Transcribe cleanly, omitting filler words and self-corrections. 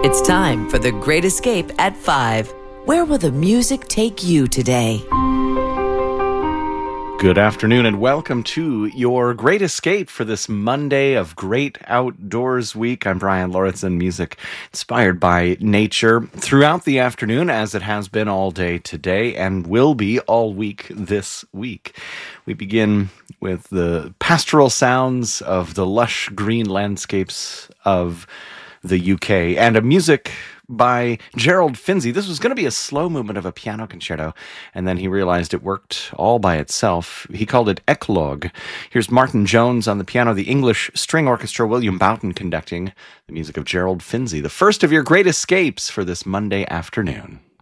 It's time for The Great Escape at 5. Where will the music take you today? Good afternoon and welcome to your Great Escape for this Monday of Great Outdoors Week. I'm Brian Lauritsen, music inspired by nature throughout the afternoon, as it has been all day today and will be all week this week. We begin with the pastoral sounds of the lush green landscapes of the UK and a music by Gerald Finzi. This was going to be a slow movement of a piano concerto, and then he realized it worked all by itself. He called it Eclogue. Here's Martin Jones on the piano, the English String Orchestra, William Boughton conducting, the music of Gerald Finzi, the first of your great escapes for this Monday afternoon.